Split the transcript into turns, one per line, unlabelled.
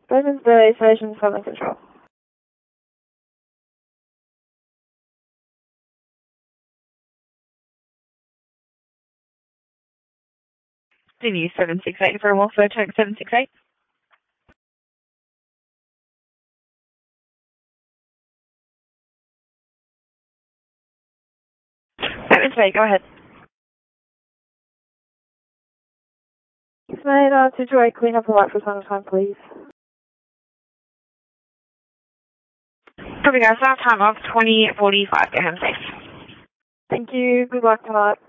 This is the Station 7 Control.
Continue 768 for a welfare check 768. 768, go ahead.
Mate, 228, clean up the light for some time, please.
Copy, guys. Last time of 20:45. Go home safe.
Thank you. Good luck tonight.